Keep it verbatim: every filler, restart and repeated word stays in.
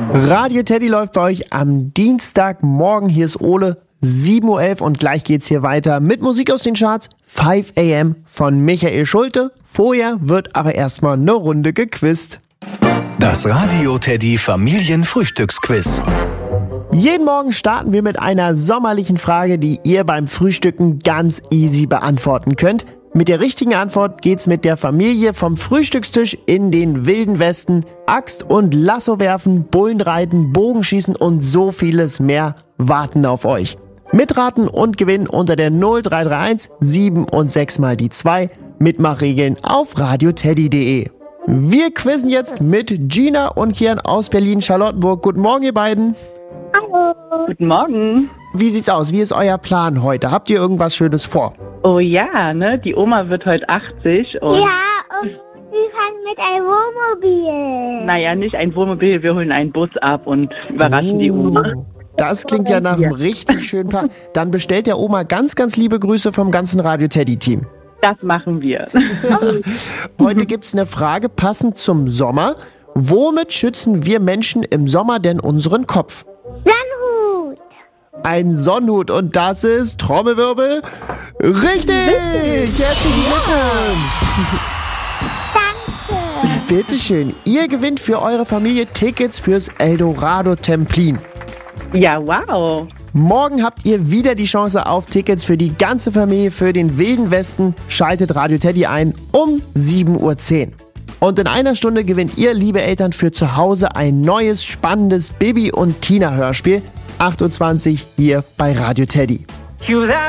Radio Teddy läuft bei euch am Dienstagmorgen. Hier ist Ole, sieben Uhr elf und gleich geht's hier weiter mit Musik aus den Charts. fünf a m von Michael Schulte. Vorher wird aber erstmal eine Runde gequizt. Das Radio Teddy Familienfrühstücksquiz. Jeden Morgen starten wir mit einer sommerlichen Frage, die ihr beim Frühstücken ganz easy beantworten könnt. Mit der richtigen Antwort geht's mit der Familie vom Frühstückstisch in den wilden Westen. Axt und Lasso werfen, Bullen reiten, Bogenschießen und so vieles mehr warten auf euch. Mitraten und gewinnen unter der null drei drei eins sieben und sechs mal die zwei. Mitmachregeln auf radioteddy punkt de. Wir quizzen jetzt mit Gina und Kian aus Berlin-Charlottenburg. Guten Morgen, ihr beiden. Hallo. Guten Morgen. Wie sieht's aus? Wie ist euer Plan heute? Habt ihr irgendwas Schönes vor? Oh ja, ne? Die Oma wird heute achtzig und... Ja, und wir fahren mit einem Wohnmobil. Naja, nicht ein Wohnmobil, wir holen einen Bus ab und überraschen Oh, die Oma. Das klingt ja nach einem richtig schönen Plan. Dann bestellt der Oma ganz, ganz liebe Grüße vom ganzen Radio Teddy-Team. Das machen wir. Heute gibt's eine Frage passend zum Sommer. Womit schützen wir Menschen im Sommer denn unseren Kopf? Sonnenhut. Ein Sonnenhut und das ist Trommelwirbel. Richtig! Herzlichen Glückwunsch! Danke. Bitteschön. Ihr gewinnt für eure Familie Tickets fürs Eldorado Templin. Ja, wow. Morgen habt ihr wieder die Chance auf Tickets für die ganze Familie für den Wilden Westen. Schaltet Radio Teddy ein um sieben Uhr zehn. Und in einer Stunde gewinnt ihr, liebe Eltern, für zu Hause ein neues, spannendes Bibi und Tina Hörspiel. acht Uhr zwanzig hier bei Radio Teddy.